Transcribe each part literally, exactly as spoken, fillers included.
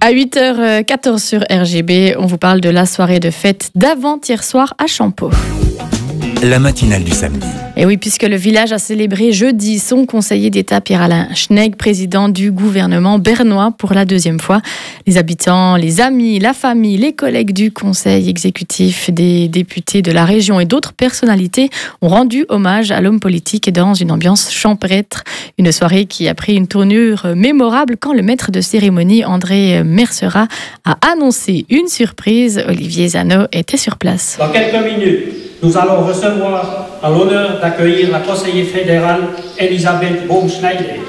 À huit heures quatorze sur R G B, on vous parle de la soirée de fête d'avant-hier soir à Champeaux. La matinale du samedi. Et oui, puisque le village a célébré jeudi son conseiller d'État Pierre-Alain Schnegg, président du gouvernement bernois pour la deuxième fois. Les habitants, les amis, la famille, les collègues du conseil exécutif, des députés de la région et d'autres personnalités ont rendu hommage à l'homme politique dans une ambiance champêtre. Une soirée qui a pris une tournure mémorable quand le maître de cérémonie, André Mercera, a annoncé une surprise. Olivier Zano était sur place. Dans quelques minutes, nous allons recevoir à l'honneur d'accueillir la conseillère fédérale Elisabeth Baumschneider.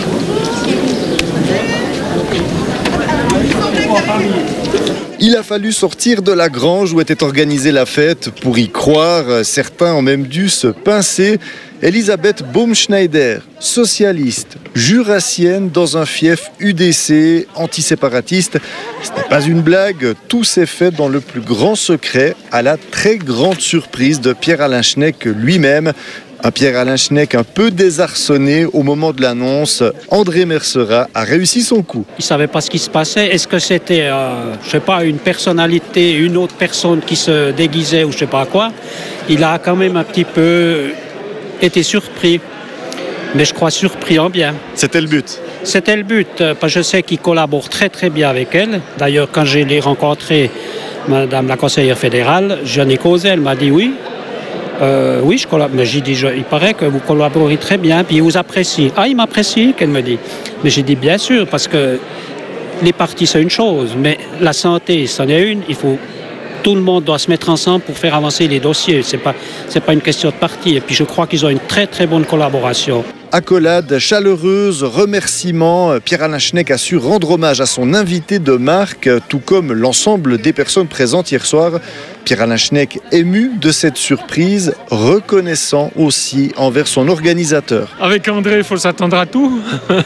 Il a fallu sortir de la grange où était organisée la fête pour y croire. Certains ont même dû se pincer. Elisabeth Baumschneider, socialiste, jurassienne dans un fief U D C, antiséparatiste. Ce n'est pas une blague, tout s'est fait dans le plus grand secret, à la très grande surprise de Pierre-Alain Schnegg lui-même. Un Pierre-Alain Schnegg un peu désarçonné au moment de l'annonce. André Mercera a réussi son coup. Il ne savait pas ce qui se passait. Est-ce que c'était, euh, je sais pas, une personnalité, une autre personne qui se déguisait ou je sais pas quoi. Il a quand même un petit peu été surpris. Mais je crois surpris en bien. C'était le but. C'était le but. Parce que je sais qu'il collabore très très bien avec elle. D'ailleurs, quand je l'ai rencontrée, Madame la conseillère fédérale, j'en ai causé. Elle m'a dit oui. Euh, oui, je collabore. Mais j'ai dit, je, il paraît que vous collaborez très bien, puis il vous apprécie. Ah, il m'apprécie, qu'elle me dit. Mais j'ai dit, bien sûr, parce que les partis, c'est une chose, mais la santé, c'en est une. Il faut, tout le monde doit se mettre ensemble pour faire avancer les dossiers. C'est pas, c'est pas une question de parti. Et puis, je crois qu'ils ont une très, très bonne collaboration. Accolade chaleureuse, remerciements. Pierre-Alain Schnegg a su rendre hommage à son invité de marque, tout comme l'ensemble des personnes présentes hier soir. Pierre-Alain Schnegg ému de cette surprise, reconnaissant aussi envers son organisateur. Avec André, il faut s'attendre à tout.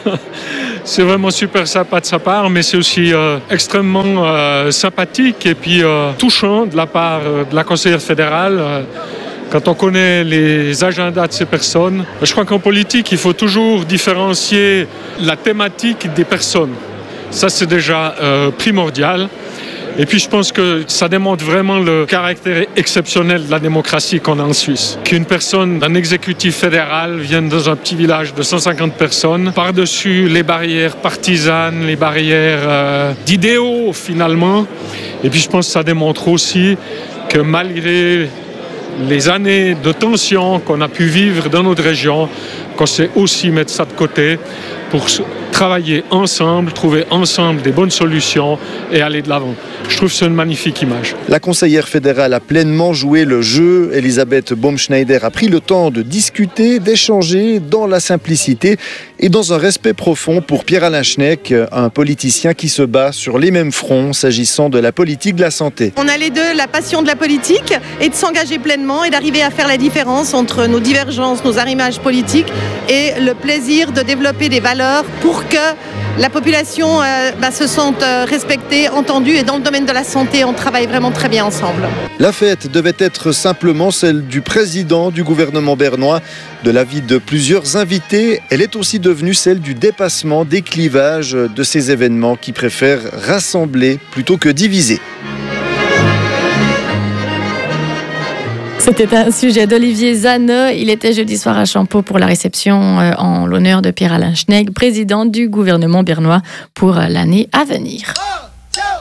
C'est vraiment super sympa de sa part, mais c'est aussi euh, extrêmement euh, sympathique et puis euh, touchant de la part euh, de la conseillère fédérale. Euh, Quand on connaît les agendas de ces personnes, je crois qu'en politique, il faut toujours différencier la thématique des personnes. Ça, c'est déjà euh, primordial. Et puis, je pense que ça démontre vraiment le caractère exceptionnel de la démocratie qu'on a en Suisse. Qu'une personne d'un exécutif fédéral vienne dans un petit village de cent cinquante personnes, par-dessus les barrières partisanes, les barrières euh, d'idéaux, finalement. Et puis, je pense que ça démontre aussi que malgré les années de tension qu'on a pu vivre dans notre région, qu'on sait aussi mettre ça de côté pour travailler ensemble, trouver ensemble des bonnes solutions et aller de l'avant. Je trouve que c'est une magnifique image. La conseillère fédérale a pleinement joué le jeu. Elisabeth Baumschneider a pris le temps de discuter, d'échanger dans la simplicité et dans un respect profond pour Pierre-Alain Schnegg, un politicien qui se bat sur les mêmes fronts s'agissant de la politique de la santé. On a les deux, la passion de la politique et de s'engager pleinement et d'arriver à faire la différence entre nos divergences, nos arrimages politiques et le plaisir de développer des valeurs pour que la population euh, bah, se sente euh, respectée, entendue, et dans le domaine de la santé, on travaille vraiment très bien ensemble. La fête devait être simplement celle du président du gouvernement bernois. De l'avis de plusieurs invités, elle est aussi devenue celle du dépassement des clivages de ces événements qui préfèrent rassembler plutôt que diviser. C'était un sujet d'Olivier Zano. Il était jeudi soir à Champeaux pour la réception euh, en l'honneur de Pierre-Alain Schnegg, président du gouvernement bernois pour l'année à venir.